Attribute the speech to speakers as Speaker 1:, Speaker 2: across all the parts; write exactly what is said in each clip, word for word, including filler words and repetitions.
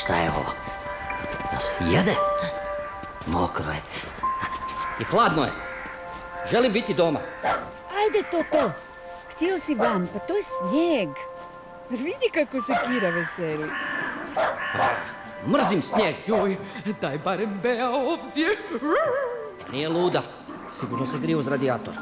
Speaker 1: šta je ovo? Da se jede? Mokro je. I hladno je. Želim biti doma.
Speaker 2: Ajde to to. Htio si van, pa to je snijeg. Vidi kako se Kira veseli.
Speaker 1: Mrzim snijeg.
Speaker 3: Joj, daj barem Bea ovdje.
Speaker 1: Nije luda. Sigurno se grije uz radijator.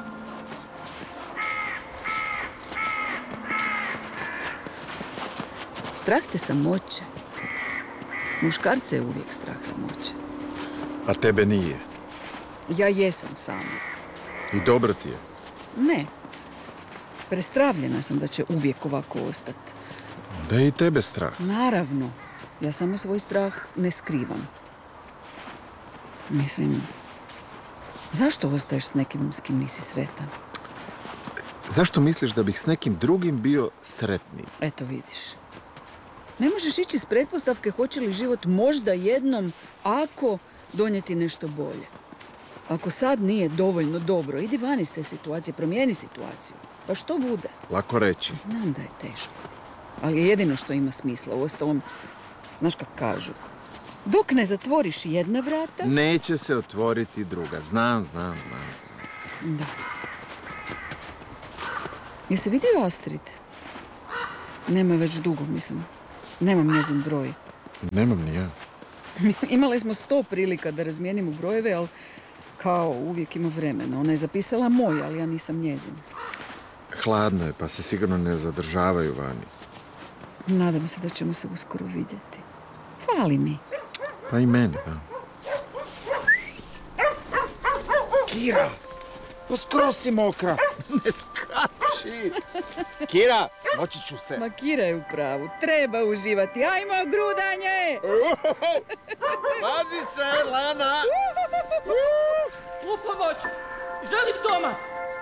Speaker 2: Strah te samoće. Muškarce je uvijek strah samoće.
Speaker 4: A tebe nije.
Speaker 2: Ja jesam sama.
Speaker 4: I dobro ti je.
Speaker 2: Ne. Prestravljena sam da će uvijek ovako ostati.
Speaker 4: Da je i tebe strah.
Speaker 2: Naravno. Ja samo svoj strah ne skrivam. Mislim, zašto ostaješ s nekim s kim nisi sretan?
Speaker 4: Zašto misliš da bih s nekim drugim bio sretniji?
Speaker 2: Eto vidiš. Ne možeš ići s pretpostavke hoće li život možda jednom, ako, donijeti nešto bolje. Ako sad nije dovoljno dobro, idi van iz te situacije, promijeni situaciju. Pa što bude?
Speaker 4: Lako reći.
Speaker 2: Znam da je teško, ali je jedino što ima smisla. Uostalom, znaš kako kažu, dok ne zatvoriš jedna vrata...
Speaker 4: Neće se otvoriti druga. Znam, znam, znam.
Speaker 2: Da. Jesi vidio Astrid? Nema već dugo, mislim. Nemam njezin broj.
Speaker 4: Nemam ni ja.
Speaker 2: Imali smo sto prilika da razmijenimo brojeve, ali kao uvijek ima vremena. Ona je zapisala moj, ali ja nisam njezin.
Speaker 4: Hladno je, pa se sigurno ne zadržavaju vani.
Speaker 2: Nadam se da ćemo se uskoro vidjeti. Fali mi.
Speaker 4: Pa i meni, da.
Speaker 5: Kira! Pa skoro si mokra.
Speaker 4: Ne skači! Kira, smoći ću se.
Speaker 2: Ma Kira je u pravu. Treba uživati. Ajmo, grudanje!
Speaker 4: Pazi se, Lana!
Speaker 3: U pomoć! Želim doma!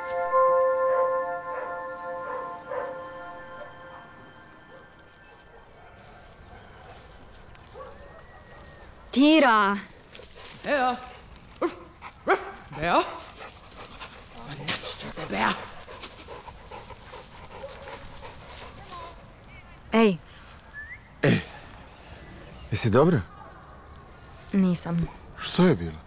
Speaker 6: Kira!
Speaker 3: Bea! Bea? Ma naći ću te, Bea!
Speaker 6: Ej,
Speaker 4: Ej, jesi dobra?
Speaker 6: nisam.
Speaker 4: Što je bilo?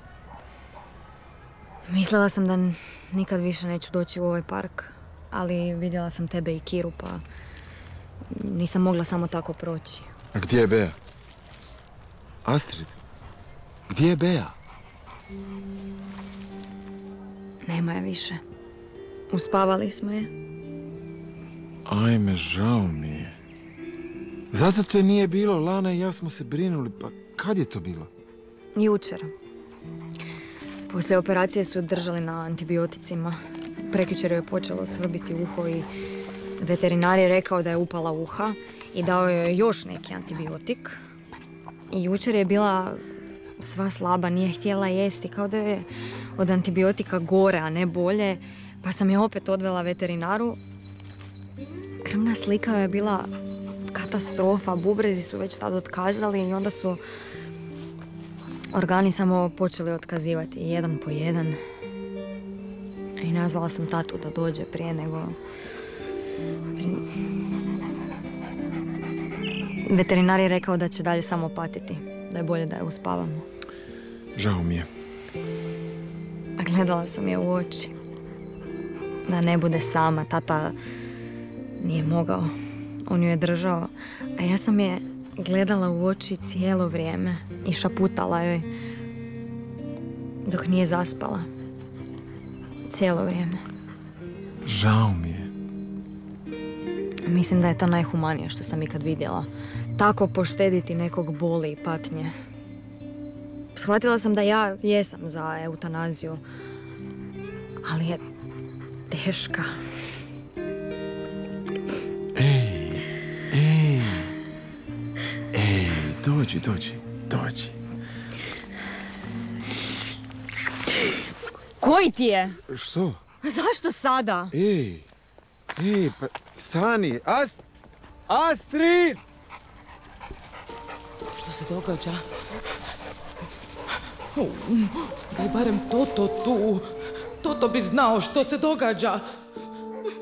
Speaker 6: Mislila sam da n- nikad više neću doći u ovaj park, ali vidjela sam tebe i Kiru, pa nisam mogla samo tako proći.
Speaker 4: A gdje je Bea? Astrid, gdje je Bea?
Speaker 6: Nema je više. Uspavali smo je.
Speaker 4: Ajme, žao mi je. Zato te nije bilo, Lana i ja smo se brinuli, pa kad je to bilo?
Speaker 6: Jučer. Poslije operacije su je držali na antibioticima. Prekjučer joj je počelo svrbiti uho i veterinar je rekao da je upala uha i dao joj je još neki antibiotik. I jučer je bila sva slaba, nije htjela jesti, kao da je od antibiotika gore, a ne bolje. Pa sam je opet odvela veterinaru. Krvna slika je bila katastrofa, bubrezi su već tad otkazali i onda su organi samo počeli otkazivati jedan po jedan. I nazvala sam tatu da dođe prije nego... Veterinar je rekao da će dalje samo patiti, da je bolje da je uspavamo.
Speaker 4: Žao mi je.
Speaker 6: A gledala sam je u oči. Da ne bude sama, tata nije mogao. On ju je držao, a ja sam je gledala u oči cijelo vrijeme i šaputala joj dok nije zaspala. Cijelo vrijeme.
Speaker 4: Žao mi je.
Speaker 6: Mislim da je to najhumanije što sam ikad vidjela. Tako poštediti nekog boli i patnje. Shvatila sam da ja jesam za eutanaziju, ali je teška.
Speaker 4: Ej, ej, ej, dođi, dođi, dođi.
Speaker 6: Koji ti je?
Speaker 4: Što?
Speaker 6: Zašto sada?
Speaker 4: Ej, ej, pa stani, Ast... Astrid!
Speaker 3: Što se događa? Da je barem Toto tu. Toto bi znao što se događa.